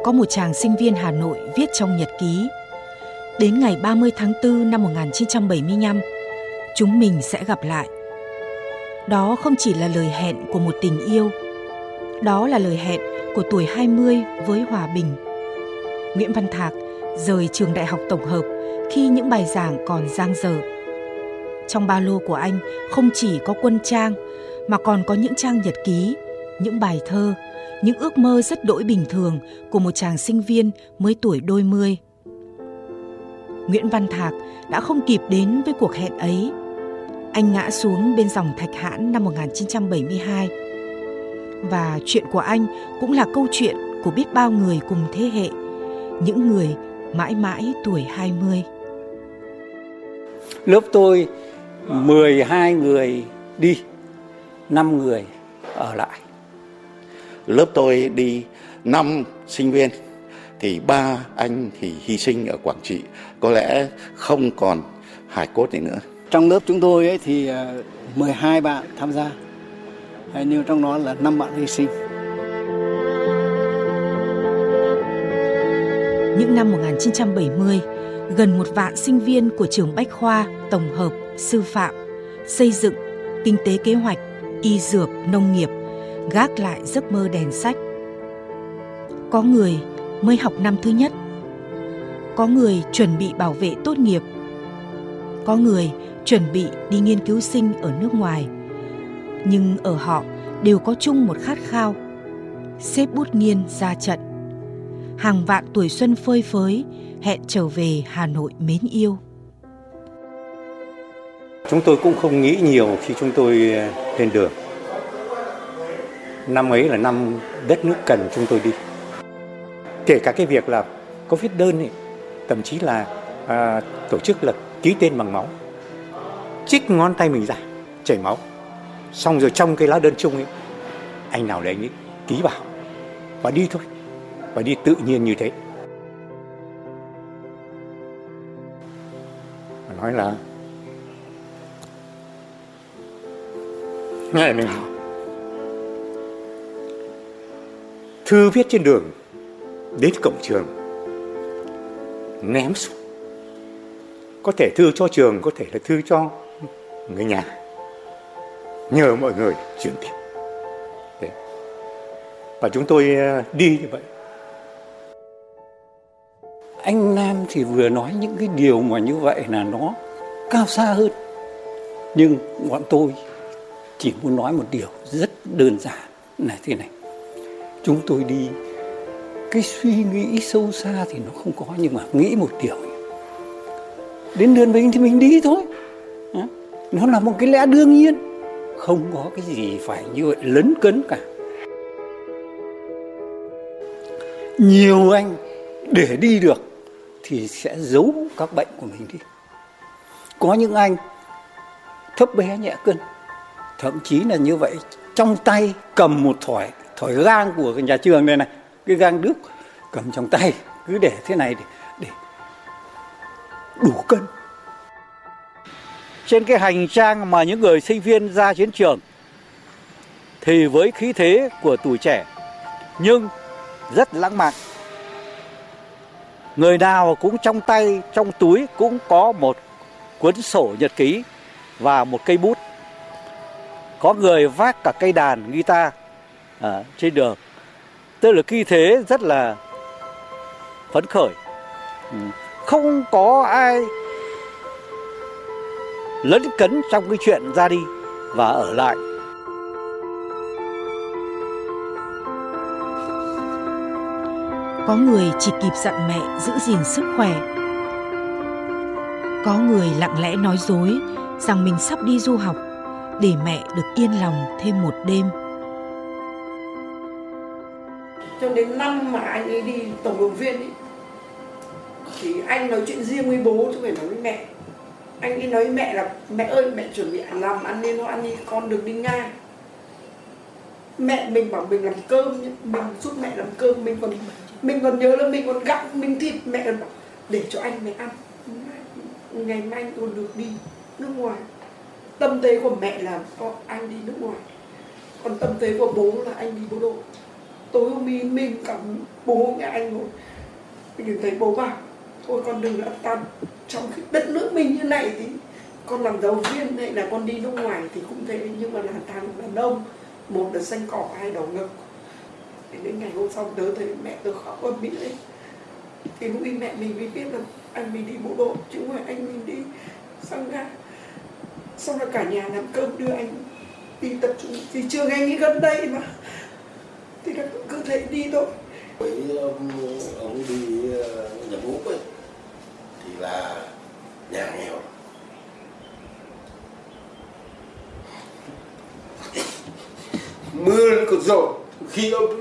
có một chàng sinh viên Hà Nội viết trong nhật ký: đến ngày 30 tháng 4 năm 1975, chúng mình sẽ gặp lại. Đó không chỉ là lời hẹn của một tình yêu, đó là lời hẹn của tuổi 20 với hòa bình. Nguyễn Văn Thạc rời trường Đại học Tổng hợp khi những bài giảng còn dang dở. Trong ba lô của anh không chỉ có quân trang, mà còn có những trang nhật ký, những bài thơ, những ước mơ rất đỗi bình thường của một chàng sinh viên mới tuổi đôi mươi. Nguyễn Văn Thạc đã không kịp đến với cuộc hẹn ấy. Anh ngã xuống bên dòng Thạch Hãn năm 1972. Và chuyện của anh cũng là câu chuyện của biết bao người cùng thế hệ, những người mãi mãi tuổi 20. Lớp tôi 12 người đi, 5 người ở lại. Lớp tôi đi 5 sinh viên, thì 3 anh thì hy sinh ở Quảng Trị, có lẽ không còn hài cốt gì nữa. Trong lớp chúng tôi ấy thì 12 bạn tham gia, nhưng trong đó là 5 bạn hy sinh. Những năm 1970, gần 1 vạn sinh viên của trường Bách khoa, Tổng hợp, Sư phạm, Xây dựng, Kinh tế kế hoạch, Y dược, Nông nghiệp gác lại giấc mơ đèn sách. Có người mới học năm thứ nhất, có người chuẩn bị bảo vệ tốt nghiệp, có người chuẩn bị đi nghiên cứu sinh ở nước ngoài. Nhưng ở họ đều có chung một khát khao: xếp bút nghiên ra trận. Hàng vạn tuổi xuân phơi phới hẹn trở về Hà Nội mến yêu. Chúng tôi cũng không nghĩ nhiều khi chúng tôi lên đường. Năm ấy là năm đất nước cần chúng tôi đi. Kể cả cái việc là có viết đơn ấy, thậm chí là tổ chức là ký tên bằng máu, chích ngón tay mình ra chảy máu, xong rồi trong cái lá đơn chung ấy, anh nào đấy anh ấy ký vào và đi thôi, và đi tự nhiên như thế. Nói là ngày mình thư viết trên đường đến cổng trường ném xuống, có thể thư cho trường, có thể là thư cho người nhà, nhờ mọi người chuyển tiếp. Đấy. Và chúng tôi đi như vậy. Anh Nam thì vừa nói những cái điều mà như vậy là nó cao xa hơn, nhưng bọn tôi chỉ muốn nói một điều rất đơn giản là thế này: chúng tôi đi, cái suy nghĩ sâu xa thì nó không có, nhưng mà nghĩ một điều: đến Đơn Bình thì mình đi thôi. Nó là một cái lẽ đương nhiên, không có cái gì phải như vậy lấn cấn cả. Nhiều anh để đi được thì sẽ giấu các bệnh của mình đi. Có những anh thấp bé nhẹ cân, thậm chí là như vậy, trong tay cầm một thỏi gang của cái nhà trường này này, cái gang đước cầm trong tay, cứ để thế này để đủ cân. Trên cái hành trang mà những người sinh viên ra chiến trường thì với khí thế của tuổi trẻ nhưng rất lãng mạn. Người nào cũng trong tay, trong túi cũng có một cuốn sổ nhật ký và một cây bút. Có người vác cả cây đàn guitar trên đường. Tức là khí thế rất là phấn khởi. Không có ai lấn cấn trong cái chuyện ra đi và ở lại. Có người chỉ kịp dặn mẹ giữ gìn sức khỏe. Có người lặng lẽ nói dối rằng mình sắp đi du học để mẹ được yên lòng thêm một đêm. Cho đến năm mà anh ấy đi tổng động viên ấy, thì anh nói chuyện riêng với bố chứ không phải nói với mẹ. Anh ấy nói với mẹ là: mẹ ơi, mẹ chuẩn bị làm ăn đi, nó ăn đi, con được đi Nga. Mẹ mình bảo mình làm cơm, mình giúp mẹ làm cơm, mình còn nhớ là mình còn gặm miếng thịt, mẹ còn bảo để cho anh mẹ ăn, ngày mai anh còn được đi nước ngoài. Tâm thế của mẹ là anh đi nước ngoài, còn tâm thế của bố là anh đi bộ đội. tối hôm mình cả bố nhà anh rồi, mình nhìn thấy bố bảo thôi con đừng ăn tăm, trong cái đất nước mình như này thì con làm giáo viên hay là con đi nước ngoài thì cũng thế, nhưng mà là thằng đàn ông, một là xanh cỏ, hai đầu ngực. Thì đến ngày hôm sau tớ thấy mẹ tớ khóc ầm ĩ lên, thì lúc đi mẹ mình mới biết là anh mình đi bộ đội chứ không phải anh mình đi sang Nga. Xong rồi cả nhà làm cơm đưa anh đi tập trung thì trường anh ấy gần đây mà, thì là cứ thế đi thôi. Với ông đi nhập ngũ ấy thì là nhà nghèo, mưa nó còn rồi, khi ông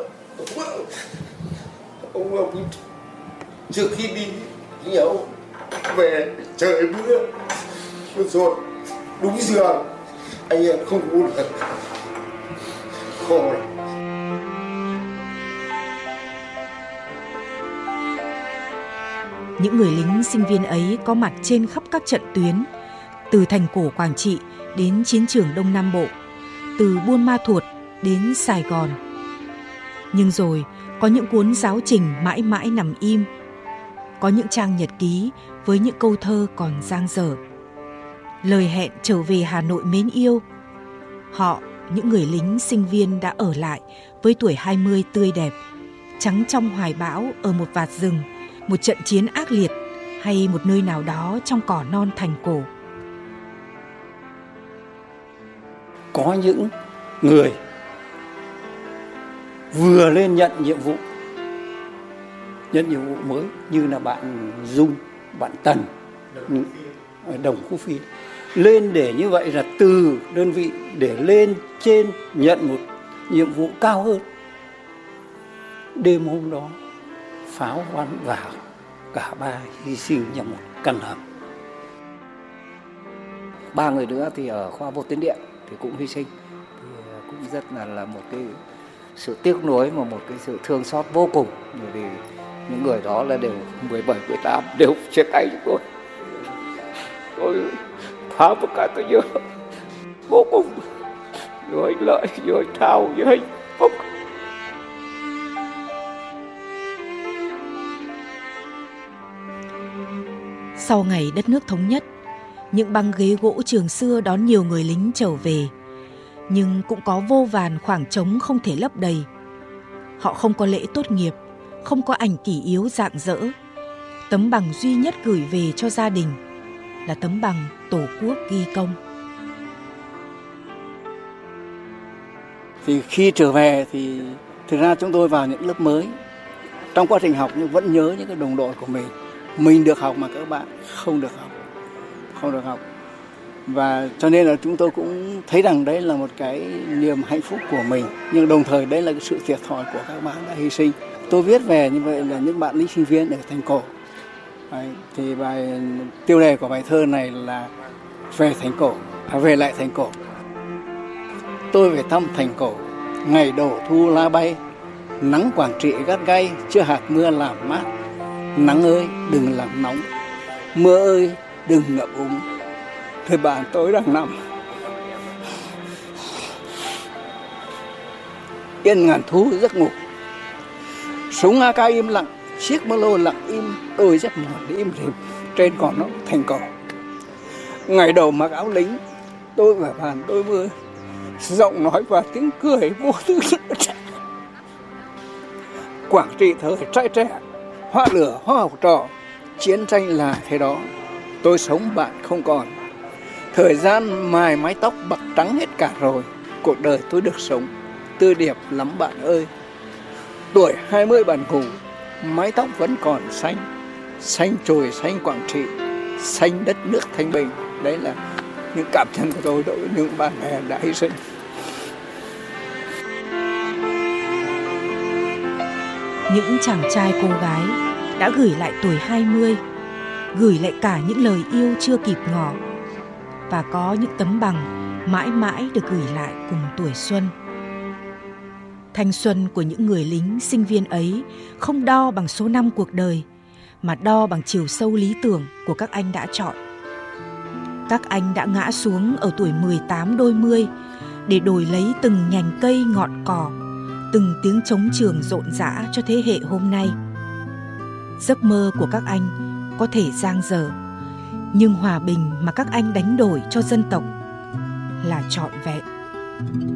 trước khi đi nhậu về trời mưa rồi đúng giường anh em không uống được, khổ. Những người lính sinh viên ấy có mặt trên khắp các trận tuyến, từ thành cổ Quảng Trị đến chiến trường Đông Nam Bộ, từ Buôn Ma Thuột đến Sài Gòn. Nhưng rồi có những cuốn giáo trình mãi mãi nằm im, có những trang nhật ký với những câu thơ còn dang dở. Lời hẹn trở về Hà Nội mến yêu. Họ, những người lính sinh viên đã ở lại với tuổi 20 tươi đẹp, trắng trong hoài bão ở một vạt rừng, một trận chiến ác liệt hay một nơi nào đó trong cỏ non thành cổ. Có những người vừa lên nhận nhiệm vụ mới như là bạn Dung, bạn Tần, Đồng Phú Phi, lên để như vậy là từ đơn vị để lên trên nhận một nhiệm vụ cao hơn. Đêm hôm đó pháo bắn vào, cả ba hy sinh trong một căn hầm. 3 người nữa thì ở khoa vô tuyến điện thì cũng hy sinh, thì cũng rất là một cái sự tiếc nuối mà một cái sự thương xót vô cùng, bởi vì những người đó là đều 17, 18 đều chia tay chúng tôi. Tôi phá một cái tôi nhớ vô cùng, rồi Lợi, rồi Thao, rồi Hạnh Phúc. Sau ngày đất nước thống nhất, những băng ghế gỗ trường xưa đón nhiều người lính trở về, nhưng cũng có vô vàn khoảng trống không thể lấp đầy. Họ không có lễ tốt nghiệp, không có ảnh kỷ yếu rạng rỡ. Tấm bằng duy nhất gửi về cho gia đình là tấm bằng Tổ quốc ghi công. Thì khi trở về thì thực ra chúng tôi vào những lớp mới. Trong quá trình học nhưng vẫn nhớ những cái đồng đội của mình. Mình được học mà các bạn không được học. Và cho nên là chúng tôi cũng thấy rằng đấy là một cái niềm hạnh phúc của mình. Nhưng đồng thời đấy là cái sự thiệt thòi của các bạn đã hy sinh. Tôi viết về như vậy là những bạn lính sinh viên ở thành cổ. Đấy, thì bài tiêu đề của bài thơ này là về lại thành cổ. Tôi về thăm thành cổ, ngày đổ thu lá bay, nắng Quảng Trị gắt gay, chưa hạt mưa làm mát. Nắng ơi đừng làm nóng, mưa ơi đừng ngập úng. Thưa bạn, tôi đang nằm yên ngàn thu giấc ngủ. Súng AK im lặng, chiếc ba lô lặng im, đôi dép mòn im rìm trên con nó thành cổ. Ngày đầu mặc áo lính, tôi và bàn đôi mươi, giọng nói và tiếng cười vô tư. Quảng Trị thời trai trẻ, hoa lửa hoa học trò, chiến tranh là thế đó. Tôi sống bạn không còn, thời gian mài mái tóc bạc trắng hết cả rồi. Cuộc đời tôi được sống tươi đẹp lắm bạn ơi. Tuổi 20 bạn ngủ, mái tóc vẫn còn xanh, xanh chồi xanh Quảng Trị, xanh đất nước Thanh Bình. Đấy là những cảm nhận của tôi đối với những bạn bè đã hy sinh. Những chàng trai cô gái đã gửi lại tuổi 20, gửi lại cả những lời yêu chưa kịp ngỏ, và có những tấm bằng mãi mãi được gửi lại cùng tuổi xuân. Thanh xuân của những người lính sinh viên ấy không đo bằng số năm cuộc đời, mà đo bằng chiều sâu lý tưởng của các anh đã chọn. Các anh đã ngã xuống ở tuổi 18 đôi mươi để đổi lấy từng nhành cây ngọn cỏ, từng tiếng trống trường rộn rã cho thế hệ hôm nay. Giấc mơ của các anh có thể dang dở, nhưng hòa bình mà các anh đánh đổi cho dân tộc là trọn vẹn.